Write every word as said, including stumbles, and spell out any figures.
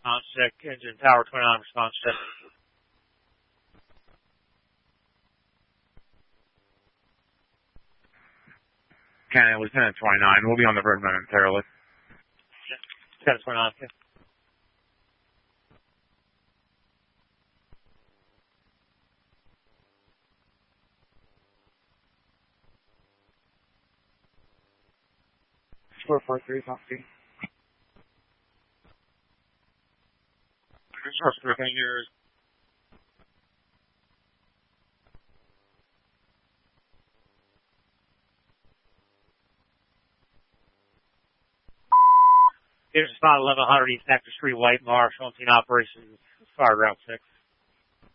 Response check, engine tower twenty-nine, response check. Canada, Lieutenant twenty-nine, we'll be on the road momentarily. Lieutenant twenty-nine, okay. four four three, copy. Resource grouping yours. Here's spot eleven hundred East Actor Street, White Marsh, on scene operations, fire route six.